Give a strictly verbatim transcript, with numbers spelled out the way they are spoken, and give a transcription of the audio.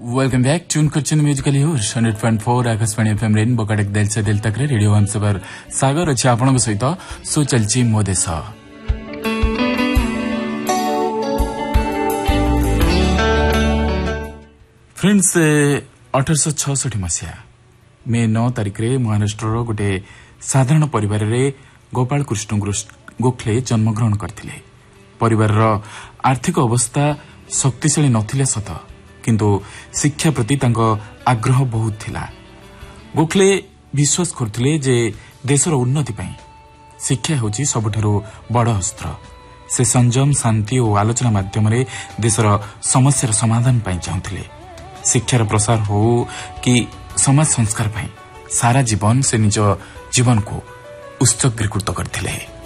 Welcome back tune करछन musical huge hundred point four Akashvani FM rainbow Cuttack दिल से दिल तक रे रेडियो हम सबर सागर अछि आपन सहित सो चलची मो देश फ्रेंड्स अठारश छठी मसीहा मे नौ तारिख रे महाराष्ट्र गोटे साधारण परिवार रे गोपाल कृष्ण गोखले जन्मग्रहण करथिले। परिवार आर्थिक अवस्था शक्तिशाली नथिले सत किंतु शिक्षा प्रति तांको आग्रह बहुत थिला। गोखले विश्वास करथिले जे देशर उन्नति पई शिक्षा होची सबठारु बड़ अस्त्र। से संयम शांति और आलोचना माध्यम रे देशर समस्यार समाधान पई चाहुथिले। शिक्षार प्रसार हो कि समाज संस्कार पई सारा जीवन से निज जीवन को उत्सर्गीकृत करथिले।